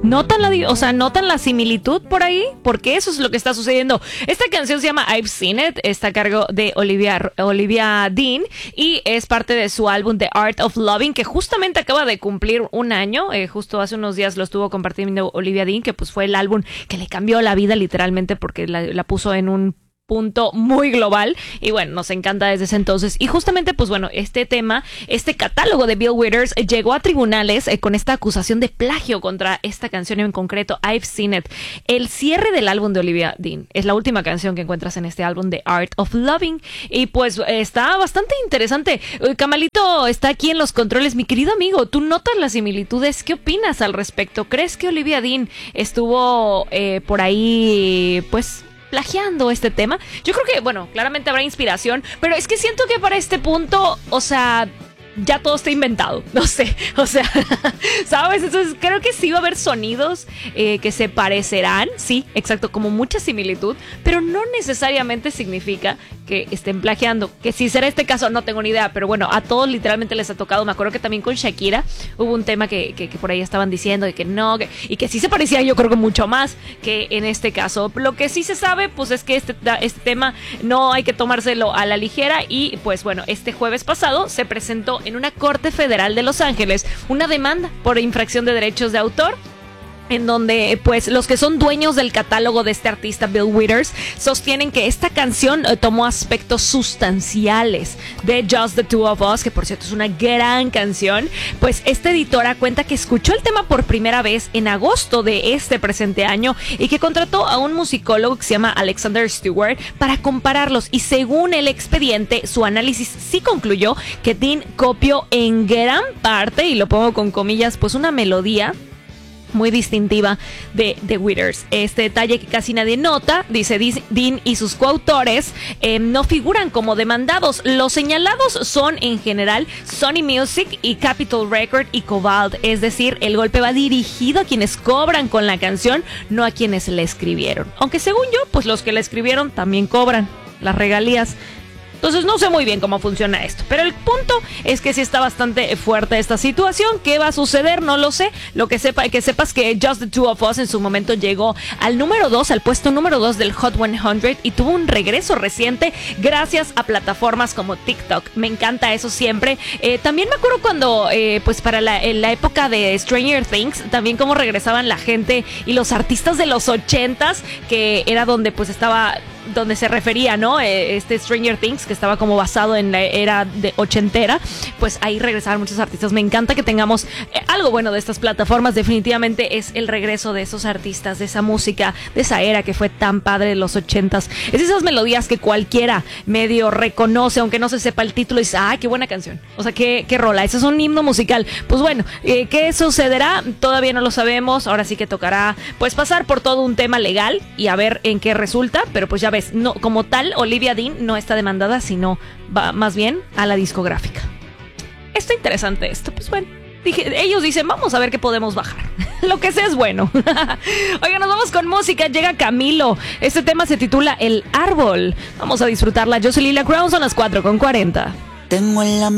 ¿Notan la similitud por ahí? Porque eso es lo que está sucediendo. Esta canción se llama I've Seen It, está a cargo de Olivia Dean y es parte de su álbum The Art of Loving, que justamente acaba de cumplir un año. Justo hace unos días lo estuvo compartiendo Olivia Dean, que pues fue el álbum que le cambió la vida literalmente porque la puso en un punto muy global y bueno, nos encanta desde ese entonces. Y justamente pues bueno, este catálogo de Bill Withers llegó a tribunales con esta acusación de plagio contra esta canción en concreto, I've Seen It. El cierre del álbum de Olivia Dean es la última canción que encuentras en este álbum, The Art of Loving, y pues está bastante interesante. Camalito está aquí en los controles. Mi querido amigo, ¿tú notas las similitudes? ¿Qué opinas al respecto? ¿Crees que Olivia Dean estuvo por ahí pues plagiando este tema? Yo creo que, bueno, claramente habrá inspiración, pero es que siento que para este punto, o sea, ya todo está inventado, no sé, o sea, ¿sabes? Entonces creo que sí va a haber sonidos que se parecerán, sí, exacto, como mucha similitud, pero no necesariamente significa que estén plagiando, que si será este caso no tengo ni idea, pero bueno, a todos literalmente les ha tocado. Me acuerdo que también con Shakira hubo un tema que por ahí estaban diciendo de que no, y que sí se parecía, yo creo que mucho más que en este caso. Lo que sí se sabe pues es que este tema no hay que tomárselo a la ligera y pues bueno, este jueves pasado se presentó en una corte federal de Los Ángeles una demanda por infracción de derechos de autor, en donde pues los que son dueños del catálogo de este artista Bill Withers sostienen que esta canción tomó aspectos sustanciales de Just the Two of Us, que por cierto es una gran canción. Pues esta editora cuenta que escuchó el tema por primera vez en agosto de este presente año y que contrató a un musicólogo que se llama Alexander Stewart para compararlos, y según el expediente su análisis sí concluyó que Dean copió en gran parte, y lo pongo con comillas, pues una melodía muy distintiva de Withers. Este detalle que casi nadie nota, dice Dean y sus coautores, no figuran como demandados. Los señalados son en general Sony Music y Capitol Record y Cobalt, es decir, el golpe va dirigido a quienes cobran con la canción, no a quienes la escribieron. Aunque según yo, pues los que la escribieron también cobran las regalías. Entonces no sé muy bien cómo funciona esto, pero el punto es que sí está bastante fuerte esta situación. ¿Qué va a suceder? No lo sé. Lo que sepas que Just the Two of Us en su momento llegó al puesto número 2 del Hot 100 y tuvo un regreso reciente gracias a plataformas como TikTok. Me encanta eso siempre. También me acuerdo cuando pues para la época de Stranger Things, también cómo regresaban la gente y los artistas de los 80s, que era donde pues estaba, donde se refería, ¿no? Este Stranger Things, que estaba como basado en la era de ochentera, pues ahí regresaban muchos artistas. Me encanta que tengamos algo bueno de estas plataformas. Definitivamente es el regreso de esos artistas, de esa música, de esa era que fue tan padre de los 80s. Es esas melodías que cualquiera medio reconoce, aunque no se sepa el título, y dice, ¡ay, qué buena canción! O sea, qué rola, ese es un himno musical. Pues bueno, ¿qué sucederá? Todavía no lo sabemos. Ahora sí que tocará pues pasar por todo un tema legal y a ver en qué resulta, pero pues ya ves, no, como tal, Olivia Dean no está demandada, sino va más bien a la discográfica. Está interesante esto, pues bueno. Ellos dicen, vamos a ver qué podemos bajar. Lo que sea es bueno. Oigan, nos vamos con música. Llega Camilo. Este tema se titula El Árbol. Vamos a disfrutarla. Yo soy Lila Crown, son las 4:40. Tengo en la